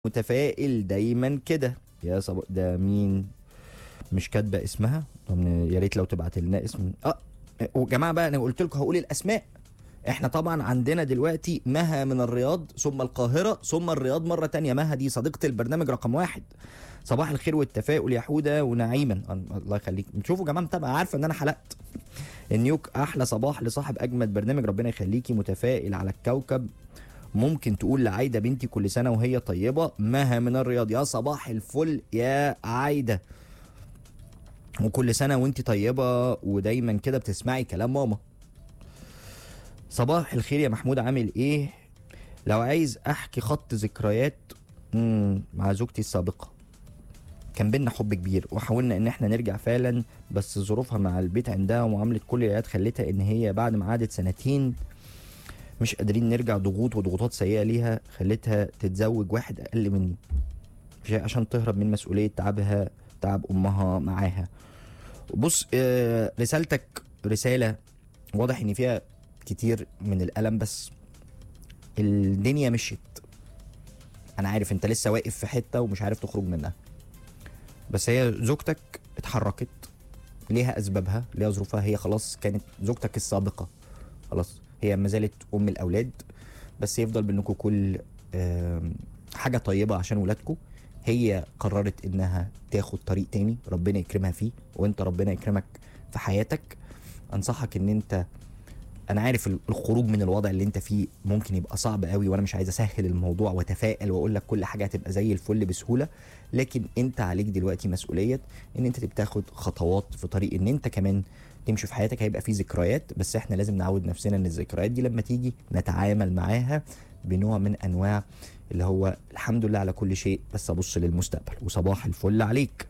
متفائل دايما كده. يا ده مين؟ مش كاتبه اسمها. طب يا ريت لو تبعت لنا اسم. وجماعه بقى انا قلت لكم هقول الاسماء. احنا طبعا عندنا دلوقتي مها من الرياض، ثم القاهره، ثم الرياض مره تانية. مها دي صديقه البرنامج رقم 1. صباح الخير والتفاؤل يا حوده ونعيما. الله يخليك. شوفوا يا جماعه، متابعه عارفه ان انا حلقت النيوك. احلى صباح لصاحب اجمد برنامج، ربنا يخليكي. متفائل على الكوكب. ممكن تقول لعايده بنتي كل سنه وهي طيبه. مها من الرياض. يا صباح الفل يا عايده، وكل سنه وانت طيبه ودايما كده بتسمعي كلام ماما. صباح الخير يا محمود، عامل ايه؟ لو عايز احكي خط ذكريات مع زوجتي السابقه. كان بينا حب كبير وحاولنا ان احنا نرجع فعلا، بس ظروفها مع البيت عندها ومعامله كل العيال خلتها ان هي بعد ما قعدت سنتين مش قادرين نرجع. ضغوط وضغوطات سيئه ليها خلتها تتزوج واحد اقل مني عشان تهرب من مسؤوليه تعبها، تعب امها معاها. بص، رسالتك رساله واضح ان فيها كتير من الالم، بس الدنيا مشيت. انا عارف انت لسه واقف في حته ومش عارف تخرج منها، بس هي زوجتك اتحركت، ليها اسبابها، ليها ظروفها. هي خلاص كانت زوجتك السابقه، خلاص هي ما زالت ام الاولاد، بس يفضل بينكم كل حاجه طيبه عشان ولادكم. هي قررت انها تاخد طريق تاني ربنا يكرمها فيه، وانت ربنا يكرمك في حياتك. انصحك ان انت، انا عارف الخروج من الوضع اللي انت فيه ممكن يبقى صعب قوي، وانا مش عايز اسهل الموضوع واتفائل واقول لك كل حاجه هتبقى زي الفل بسهوله، لكن انت عليك دلوقتي مسؤوليه ان انت تاخد خطوات في طريق ان انت كمان تمشي في حياتك. هيبقى في ذكريات، بس احنا لازم نعود نفسنا ان الذكريات دي لما تيجي نتعامل معاها بنوع من انواع اللي هو الحمد لله على كل شيء، بس ابص للمستقبل. وصباح الفل عليك.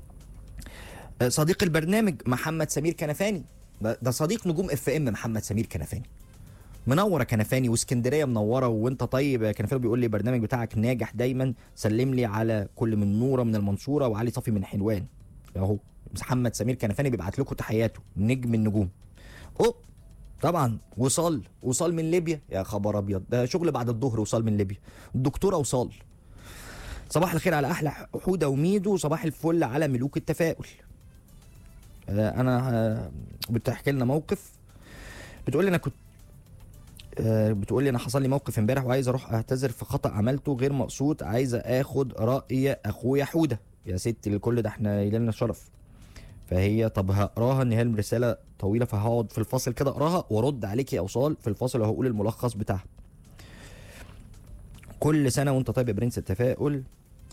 صديق البرنامج محمد سمير كنفاني، ده صديق نجوم اف ام. محمد سمير كنفاني منوره كنفاني، واسكندريه منوره. وانت طيب يا كنفاني. بيقول لي البرنامج بتاعك ناجح دايما، سلم لي على كل من نوره من المنصوره وعلي صافي من حلوان. اهو محمد سمير كنفاني بيبعت لكم تحياته، نجم النجوم. طبعا وصال من ليبيا. يا خبر ابيض، ده شغل بعد الظهر. وصال من ليبيا، الدكتوره وصال. صباح الخير على احلى حوده وميدو. صباح الفل على ملوك التفاؤل. انا بتحكي لنا موقف. بتقول لي انا كنت بتقول لي انا حصل لي موقف امبارح وعايز اروح اعتذر في خطأ عملته غير مقصود. عايزه اخد راي اخويا حوده. يا ستي الكل ده احنا لنا الشرف. فهي طب هقراها، ان هي الرساله طويله، فهقعد في الفاصل كده اقراها وارد عليك يا اوصال في الفاصل، وهقول الملخص بتاعها. كل سنه وانت طيب يا برنس التفاؤل.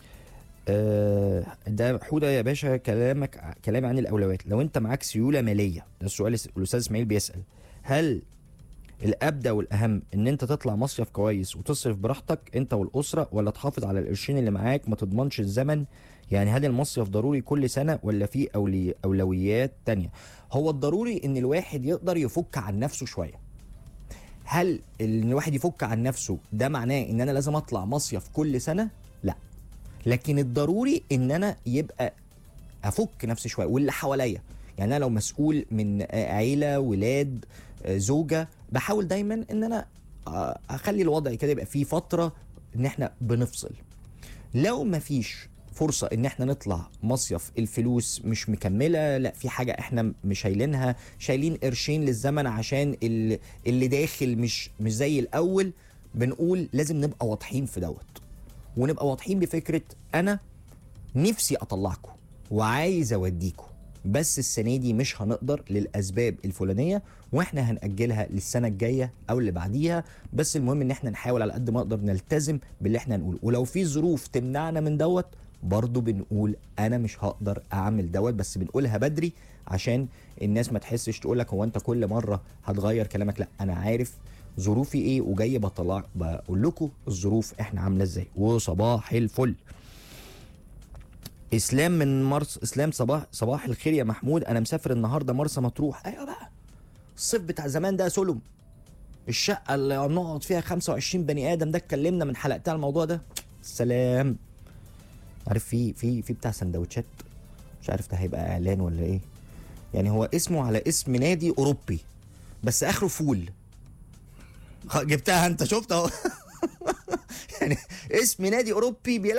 ده حوده يا باشا. كلام عن الاولويات. لو انت معاك سيوله ماليه، ده السؤال الاستاذ اسماعيل بيسال، هل الابدى والاهم ان انت تطلع مصيف كويس وتصرف براحتك انت والاسره، ولا تحافظ على القرشين اللي معاك؟ ما تضمنش الزمن. يعني هل المصيف ضروري كل سنه ولا في اولويات تانية؟ هو الضروري ان الواحد يقدر يفك عن نفسه شويه. هل ان الواحد يفك عن نفسه ده معناه ان انا لازم اطلع مصيف كل سنه؟ لا، لكن الضروري ان انا يبقى افك نفسي شويه واللي حواليا. يعني انا لو مسؤول من عيله، ولاد، زوجه، بحاول دايما ان انا اخلي الوضع كده يبقى فيه فتره ان احنا بنفصل. لو مفيش فرصه ان احنا نطلع مصيف، الفلوس مش مكمله، لا في حاجه احنا مش شايلينها، شايلين قرشين للزمن عشان اللي داخل مش زي الاول، بنقول لازم نبقى واضحين في دوت، ونبقى واضحين بفكره انا نفسي اطلعكم وعايز اوديكم، بس السنه دي مش هنقدر للاسباب الفلانيه، واحنا هنأجلها للسنه الجايه او اللي بعديها. بس المهم ان احنا نحاول على قد ما نقدر نلتزم باللي احنا هنقوله، ولو في ظروف تمنعنا من دوت برضو بنقول انا مش هقدر اعمل دوت، بس بنقولها بدري عشان الناس ما تحسش تقولك هو انت كل مره هتغير كلامك. لا، انا عارف ظروفي ايه وجاي بقول لكم الظروف احنا عامله ازاي. وصباح الفل. اسلام من اسلام، صباح الخير يا محمود. انا مسافر النهارده مرسى مطروح. ايوه بقى، الصيف بتاع زمان ده سلم. الشقه اللي بنقعد فيها 25 بني ادم، ده اتكلمنا من حلقتها الموضوع ده. سلام. عارف في بتاع سندوتشات، مش عارف ده هيبقى اعلان ولا ايه. يعني هو اسمه على اسم نادي اوروبي بس اخره فول. جبتها انت، شفت اهو. يعني اسم نادي اوروبي